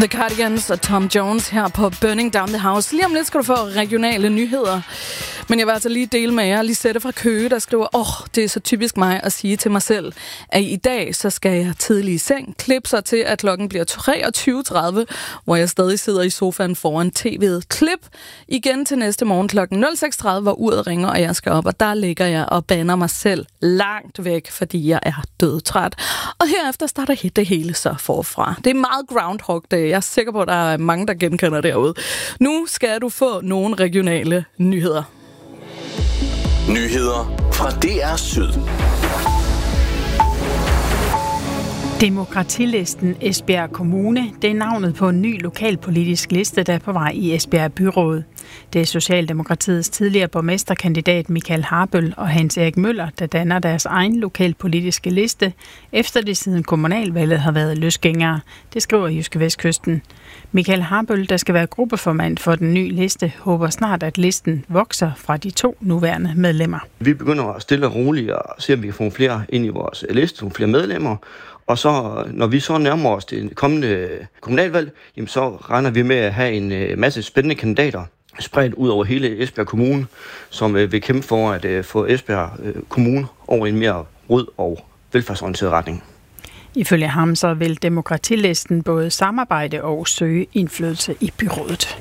The Cardigans og Tom Jones her på Burning Down the House. Lige om lidt skal du få regionale nyheder. Men jeg vil altså lige dele med jer. Lisette fra Køge, der skriver, det er så typisk mig at sige til mig selv, at i dag så skal jeg tidlig i seng. Klip så til, at klokken bliver 23.30, hvor jeg stadig sidder i sofaen foran tv'et. Klip igen til næste morgen klokken 06.30, hvor uret ringer, og jeg skal op. Og der ligger jeg og bander mig selv langt væk, fordi jeg er dødtræt. Og herefter starter det hele så forfra. Det er meget Groundhog Day. Jeg er sikker på, at der er mange, der genkender derude. Nu skal du få nogle regionale nyheder. Nyheder fra DR Syd. Demokratilisten Esbjerg Kommune, det er navnet på en ny lokalpolitisk liste, der er på vej i Esbjerg Byråd. Det er Socialdemokratiets tidligere borgmesterkandidat Michael Harbøl og Hans Erik Møller, der danner deres egen lokalpolitiske liste, efter det siden kommunalvalget har været løsgængere. Det skriver Jyske Vestkysten. Michael Harbøl, der skal være gruppeformand for den nye liste, håber snart, at listen vokser fra de 2 nuværende medlemmer. Vi begynder at stille og roligt og se, om vi kan få flere ind i vores liste, flere medlemmer. Og så, når vi så nærmer os det kommende kommunalvalg, jamen så regner vi med at have en masse spændende kandidater spredt ud over hele Esbjerg Kommune, som vil kæmpe for at få Esbjerg Kommune over en mere rød og velfærdsorienteret retning. Ifølge ham så vil demokratilisten både samarbejde og søge indflydelse i byrådet.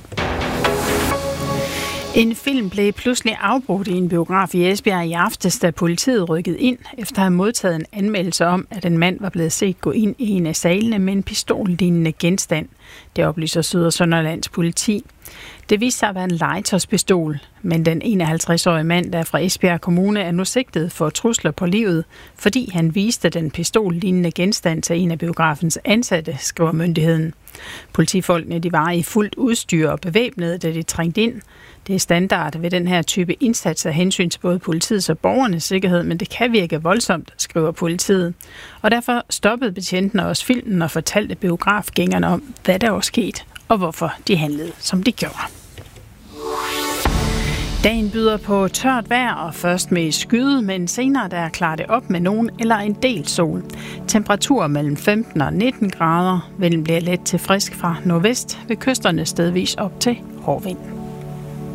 En film blev pludselig afbrudt i en biograf i Esbjerg i aftes, da politiet rykkede ind, efter at have modtaget en anmeldelse om, at en mand var blevet set gå ind i en af salene med en pistollignende genstand. Det oplyser Syd- og Sønderlands politi. Det viste sig at være en legetøjspistol, men den 51-årige mand, der er fra Esbjerg Kommune, er nu sigtet for trusler på livet, fordi han viste den pistollignende genstand til en af biografens ansatte, skriver myndigheden. Politifolkene de var i fuldt udstyr og bevæbnede, da de trængte ind. Det er standard ved den her type indsats af hensyn til både politiets og borgernes sikkerhed, men det kan virke voldsomt, skriver politiet. Og derfor stoppede betjentene også filmen og fortalte biografgængerne om, hvad der var sket og hvorfor de handlede, som de gjorde. Dagen byder på tørt vejr og først med skyde, men senere der klarer det op med nogen eller en del sol. Temperaturer mellem 15 og 19 grader. Vinden bliver let til frisk fra nordvest, ved kysterne stedvis op til hård vind.